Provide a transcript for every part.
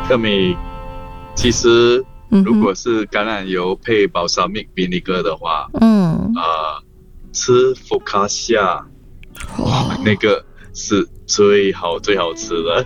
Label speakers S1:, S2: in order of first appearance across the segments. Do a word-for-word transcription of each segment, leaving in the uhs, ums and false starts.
S1: 克米，其实如果是橄榄油配 balsamic vinegar 的话，嗯，呃，吃福卡夏，哇，那个是最好最好吃的。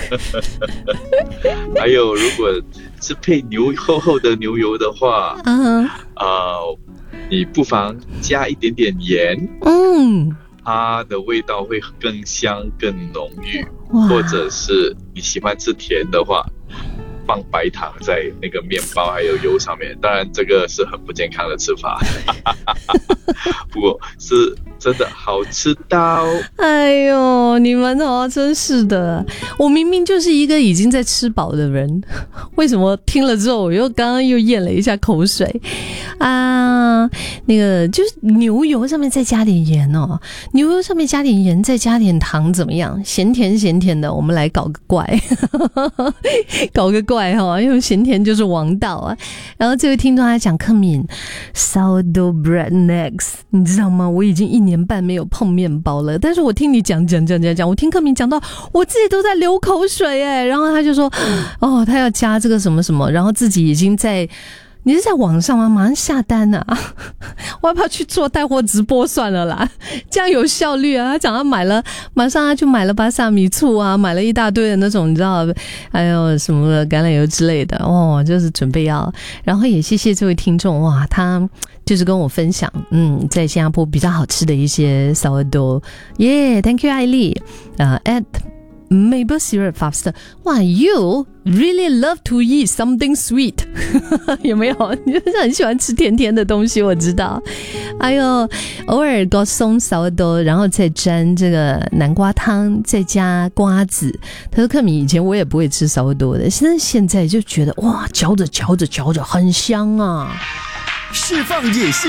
S1: 还有，如果是配牛厚厚的牛油的话，嗯，呃，你不妨加一点点盐，嗯。它的味道会更香更浓郁，或者是你喜欢吃甜的话，放白糖在那个面包还有油上面，当然这个是很不健康的吃法。不过是真的好吃到，
S2: 哎呦，你们哦，真是的，我明明就是一个已经在吃饱的人，为什么听了之后我又刚刚又咽了一下口水啊？那个就是牛油上面再加点盐哦，牛油上面加点盐再加点糖怎么样？咸甜咸甜的，我们来搞个怪搞个怪哈、哦，因为咸甜就是王道啊。然后这位听众还讲，克敏 sourdough bread next， 你知道吗？我已经一年半没有碰面包了，但是我听你讲讲讲讲讲，我听克敏讲到我自己都在流口水哎。然后他就说，哦，他要加这个什么什么，然后自己已经在。你是在网上吗？马上下单啊！我要不要去做带货直播算了啦？这样有效率啊！他讲他买了，马上他就买了巴萨米醋啊，买了一大堆的那种，你知道，还有什么橄榄油之类的哦，就是准备要。然后也谢谢这位听众哇，他就是跟我分享，嗯，在新加坡比较好吃的一些 sourdough， 耶、yeah, ，Thank you 艾丽，呃 ，at。Maple syrup faster. Wow, you really love to eat something sweet. 有没有？你就是很喜欢吃甜甜的东西，我知道。还有偶尔搞松烧豆，然后再沾这个南瓜汤，再加瓜子。他说：“克米，以前我也不会吃烧豆的，现在现在就觉得哇，嚼着嚼着嚼着很香啊！”
S3: 释放野性，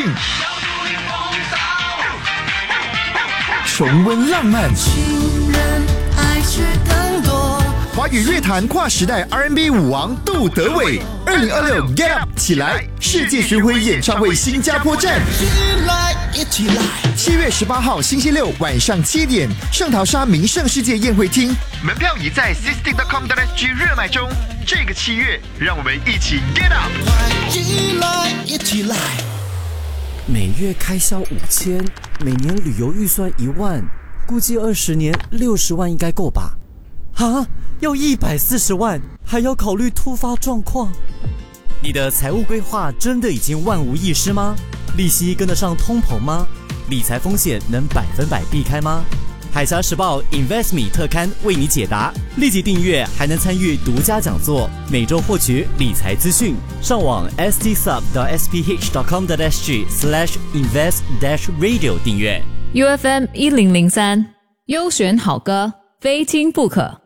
S3: 重温浪漫。华语乐坛跨时代 R and B 舞王杜德伟，二零二六 Get Up 起来世界巡回演唱会新加坡站，七月十八号星期六晚上七点，圣淘沙名胜世界宴会厅，门票已在 sixty dot com dot s g 热卖中。这个七月，让我们一起 Get Up，
S4: 一起来。每月开销五千，每年旅游预算一万，估计二十年六十万应该够吧？啊，要一百四十万，还要考虑突发状况。你的财务规划真的已经万无一失吗？利息跟得上通膨吗？理财风险能百分百避开吗？海峡时报 InvestMe 特刊为你解答，立即订阅还能参与独家讲座，每周获取理财资讯。上网 s t sub dot s p h dot com dot s g slash invest dash radio 订阅。
S5: U F M 一零零三，优选好歌，非听不可。